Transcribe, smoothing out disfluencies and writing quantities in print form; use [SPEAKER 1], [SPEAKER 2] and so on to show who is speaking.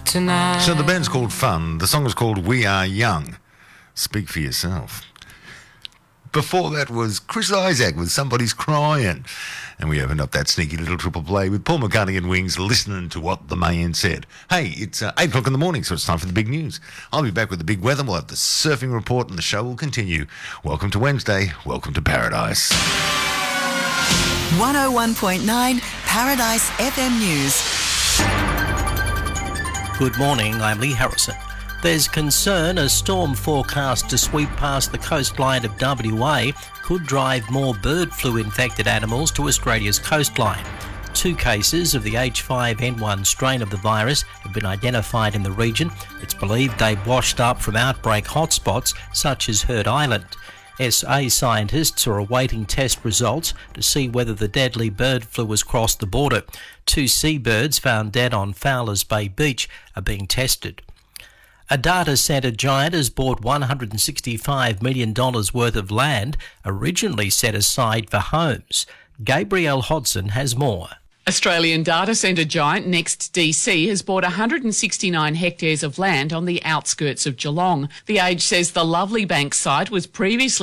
[SPEAKER 1] tonight.
[SPEAKER 2] So the band's called Fun. The song is called We Are Young. Speak for yourself. Before that was Chris Isaac with Somebody's Crying. And we opened up that sneaky little triple play with Paul McCartney and Wings listening to what the man said. Hey, it's 8 o'clock in the morning, so it's time for the big news. I'll be back with the big weather. We'll have the surfing report and the show will continue. Welcome to Wednesday. Welcome to Paradise.
[SPEAKER 3] 101.9 Paradise FM News.
[SPEAKER 4] Good morning, I'm Lee Harrison. There's concern a storm forecast to sweep past the coastline of WA could drive more bird flu-infected animals to Australia's coastline. 2 cases of the H5N1 strain of the virus have been identified in the region. It's believed they washed up from outbreak hotspots such as Heard Island. SA scientists are awaiting test results to see whether the deadly bird flu has crossed the border. 2 seabirds found dead on Fowlers Bay Beach are being tested. A data centre giant has bought $165 million worth of land originally set aside for homes. Gabrielle Hodson has more.
[SPEAKER 5] Australian data centre giant NextDC has bought 169 hectares of land on the outskirts of Geelong. The Age says the Lovely Bank site was previously